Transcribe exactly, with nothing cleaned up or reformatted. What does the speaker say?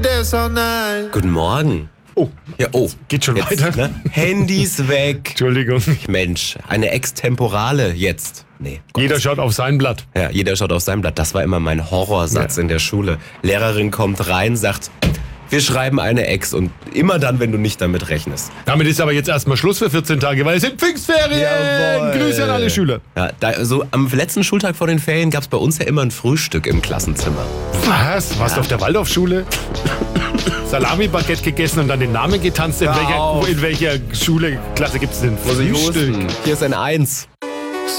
Guten Morgen. Oh, Ja, oh. geht schon Jetzt, weiter. Ne? Handys weg. Entschuldigung. Mensch, eine Extemporale jetzt. Nee. Gott. Jeder schaut auf sein Blatt. Ja, jeder schaut auf sein Blatt. Das war immer mein Horrorsatz Ja. in der Schule. Lehrerin kommt rein, sagt, wir schreiben eine Ex und immer dann, wenn du nicht damit rechnest. Damit ist aber jetzt erstmal Schluss für vierzehn Tage, weil es sind Pfingstferien. Jawohl. Grüße an alle Schüler. Ja, da, so am letzten Schultag vor den Ferien gab es bei uns ja immer ein Frühstück im Klassenzimmer. Was? Warst du auf der Waldorfschule? Salami-Baguette gegessen und dann den Namen getanzt? In Hör welcher, auf. in welcher Schule, Klasse gibt es denn Muss ich Frühstück? husten. Hier ist ein Eins.